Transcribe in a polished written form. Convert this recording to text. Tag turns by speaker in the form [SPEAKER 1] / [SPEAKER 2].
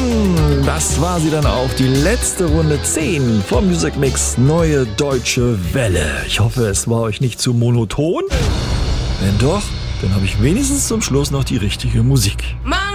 [SPEAKER 1] Das war sie dann auch, die letzte Runde 10 vom Music Mix Neue Deutsche Welle. Ich hoffe, es war euch nicht zu monoton. Wenn doch, dann habe ich wenigstens zum Schluss noch die richtige Musik.